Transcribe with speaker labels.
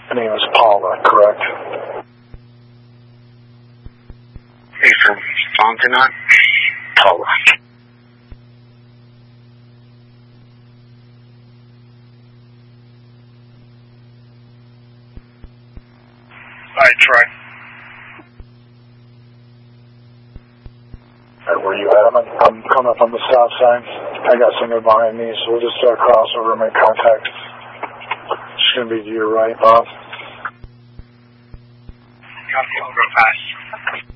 Speaker 1: Her name is Paula, correct?
Speaker 2: Hey, from Fontenot?
Speaker 1: Paula.
Speaker 2: Hi, Troy.
Speaker 1: Alright, where you at? I'm coming up on the stop sign. I got someone behind me, so we'll just cross over and make contact. It's going to be to your right, Bob.
Speaker 2: Copy, I'll go fast.